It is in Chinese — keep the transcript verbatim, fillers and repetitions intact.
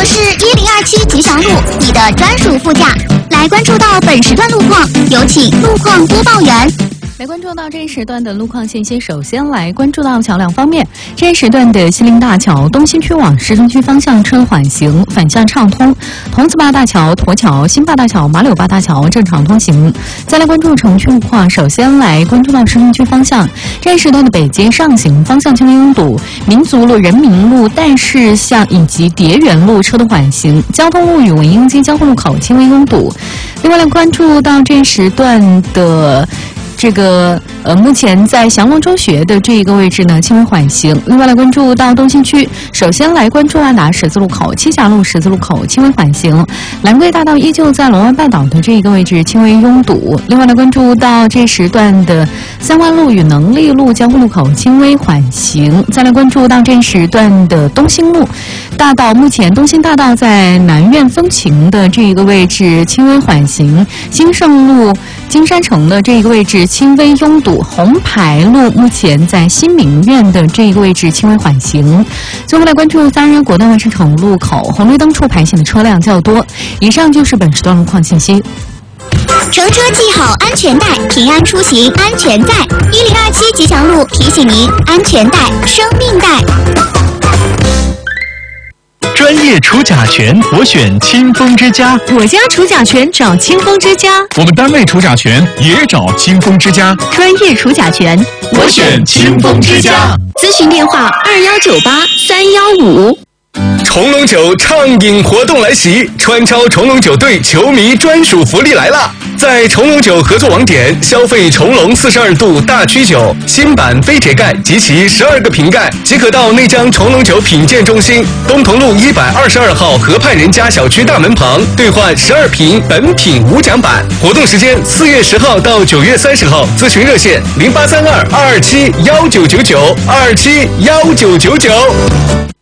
我是一零二七吉祥路，你的专属副驾。来关注到本时段路况，有请路况播报员。 来关注到这一时段的路况信息，首先来关注到桥梁方面。这一时段的西陵大桥东新区往市中区方向车缓行，反向畅通；桐梓坝大桥、沱桥、新坝大桥、马柳坝大桥正常通行。再来关注城区路况，首先来关注到市中区方向。这一时段的北街上行方向轻微拥堵，民族路、人民路、岱市巷以及蝶园路车的缓行，交通路与文英街交汇路口轻微拥堵。另外来关注到这一时段的这个呃，目前在祥龙中学的这一个位置呢，轻微缓行。另外来关注到东新区，首先来关注万达十字路口、栖霞路十字路口轻微缓行。兰桂大道依旧在龙湾半岛的这一个位置轻微拥堵。另外来关注到这时段的三湾路与能力路交汇路口轻微缓行。再来关注到这时段的东兴路大道，目前东兴大道在南苑风情的这一个位置轻微缓行。兴盛路金山城的这一个位置轻微拥堵，红牌路目前在新民苑的这一个位置轻微缓行。最后来关注三人国道万盛城路口红绿灯处排行的车辆较多。以上就是本时段路况信息。 乘车系好安全带，平安出行安全在。一零二七吉祥路提醒您：安全带，生命带。 专业除甲醛，我选清风之家。 我家除甲醛找清风之家。 我们单位除甲醛也找清风之家。 专业除甲醛， 我选清风之家。 咨询电话：二幺九八三幺五。 重龙酒畅饮活动来袭，川超重龙酒队球迷专属福利来了！在重龙酒合作网点消费重龙四十二度大曲酒新版非铁盖及其十二个瓶盖，即可到内江重龙酒品鉴中心东同路一百二十二号河畔人家小区大门旁兑换十二瓶本品无奖版。活动时间四月十号到九月三十号，咨询热线零八三二二二七幺九九九二七幺九九九。